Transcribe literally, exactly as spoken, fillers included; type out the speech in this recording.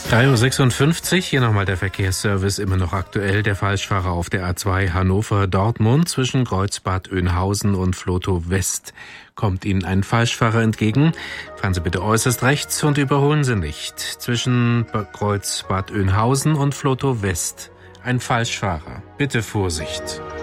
drei Uhr sechsundfünfzig, hier nochmal der Verkehrsservice, immer noch aktuell. Der Falschfahrer auf der A zwei Hannover-Dortmund zwischen Kreuzbad Oeynhausen und Flotow West. Kommt Ihnen ein Falschfahrer entgegen? Fahren Sie bitte äußerst rechts und überholen Sie nicht. Zwischen Kreuzbad Oeynhausen und Flotow West ein Falschfahrer. Bitte Vorsicht.